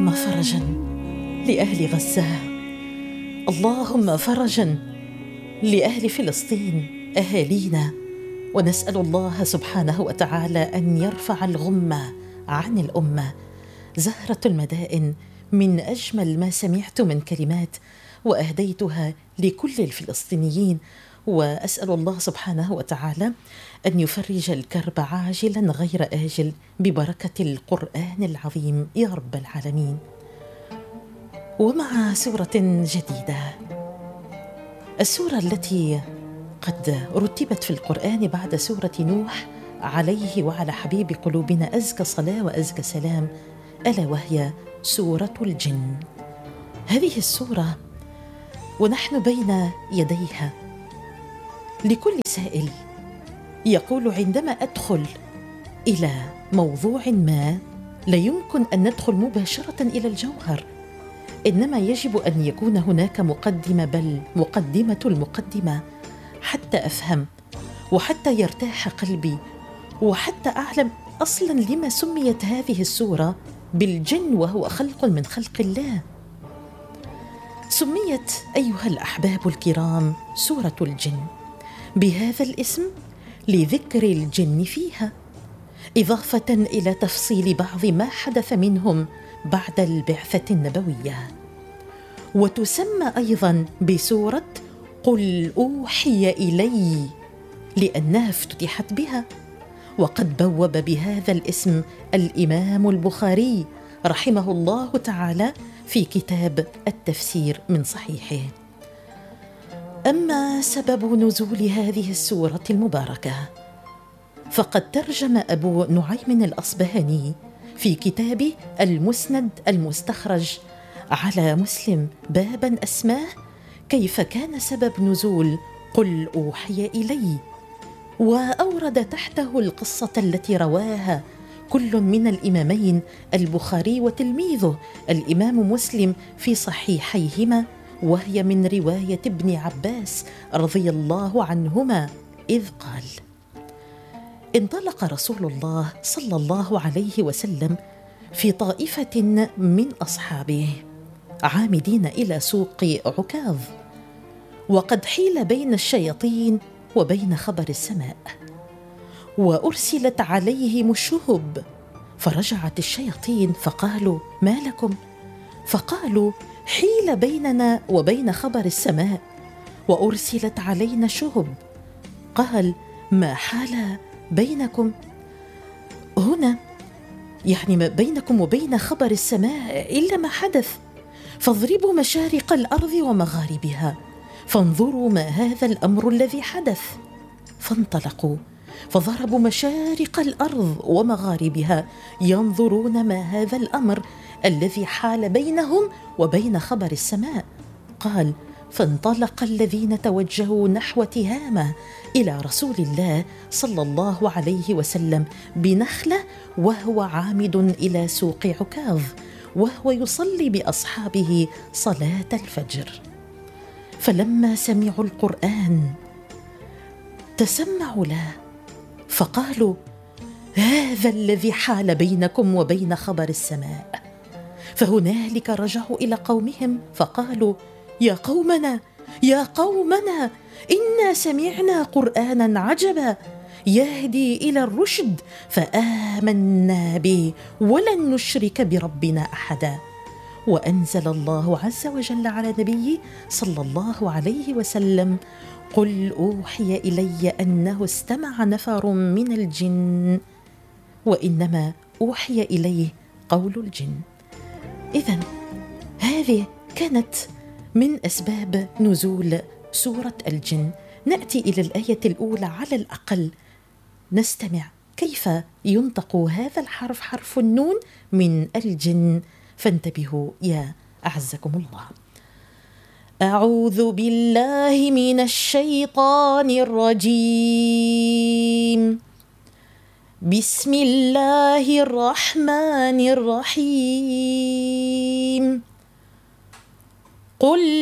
اللهم فرجا لأهل غزة، اللهم فرجا لأهل فلسطين أهالينا، ونسأل الله سبحانه وتعالى أن يرفع الغمة عن الأمة. زهرة المدائن من أجمل ما سمعت من كلمات وأهديتها لكل الفلسطينيين، وأسأل الله سبحانه وتعالى أن يفرج الكرب عاجلا غير آجل ببركة القرآن العظيم يا رب العالمين. ومع سورة جديدة، السورة التي قد رتبت في القرآن بعد سورة نوح عليه وعلى حبيب قلوبنا أزكى صلاة وأزكى سلام، ألا وهي سورة الجن. هذه السورة ونحن بين يديها لكل سائل يقول: عندما أدخل إلى موضوع ما لا يمكن أن ندخل مباشرة إلى الجوهر، إنما يجب أن يكون هناك مقدمة، بل مقدمة المقدمة، حتى أفهم وحتى يرتاح قلبي وحتى أعلم أصلا لما سميت هذه السورة بالجن وهو خلق من خلق الله. سميت أيها الأحباب الكرام سورة الجن بهذا الاسم لذكر الجن فيها، إضافة إلى تفصيل بعض ما حدث منهم بعد البعثة النبوية. وتسمى أيضا بسورة قل أوحي إلي لأنها افتتحت بها، وقد بوب بهذا الاسم الإمام البخاري رحمه الله تعالى في كتاب التفسير من صحيحه. أما سبب نزول هذه السورة المباركة فقد ترجم أبو نعيم الأصبهاني في كتاب المسند المستخرج على مسلم بابا أسماه كيف كان سبب نزول قل أوحي إلي، وأورد تحته القصة التي رواها كل من الإمامين البخاري وتلميذه الإمام مسلم في صحيحيهما، وهي من رواية ابن عباس رضي الله عنهما إذ قال: انطلق رسول الله صلى الله عليه وسلم في طائفة من أصحابه عامدين إلى سوق عكاظ، وقد حيل بين الشياطين وبين خبر السماء، وأرسلت عليهم الشهب، فرجعت الشياطين فقالوا: ما لكم؟ فقالوا: حيل بيننا وبين خبر السماء وأرسلت علينا شهب. قال: ما حال بينكم هنا؟ يعني ما بينكم وبين خبر السماء إلا ما حدث، فاضربوا مشارق الأرض ومغاربها فانظروا ما هذا الأمر الذي حدث. فانطلقوا فضربوا مشارق الأرض ومغاربها ينظرون ما هذا الأمر الذي حال بينهم وبين خبر السماء. قال: فانطلق الذين توجهوا نحو تهامة إلى رسول الله صلى الله عليه وسلم بنخلة وهو عامد إلى سوق عكاظ، وهو يصلي بأصحابه صلاة الفجر. فلما سمعوا القرآن تسمعوا له فقالوا: هذا الذي حال بينكم وبين خبر السماء. فهنالك رجعوا إلى قومهم فقالوا: يا قومنا يا قومنا، إنا سمعنا قرآنا عجبا يهدي إلى الرشد فآمنا به ولن نشرك بربنا أحدا. وأنزل الله عز وجل على نبيه صلى الله عليه وسلم: قل أوحي إلي أنه استمع نفر من الجن وإنما أوحي إليه قول الجن. إذن هذه كانت من أسباب نزول سورة الجن. نأتي إلى الآية الأولى على الأقل نستمع كيف ينطق هذا الحرف، حرف النون من الجن، فانتبهوا يا أعزكم الله. أعوذ بالله من الشيطان الرجيم. بسم الله الرحمن الرحيم. قل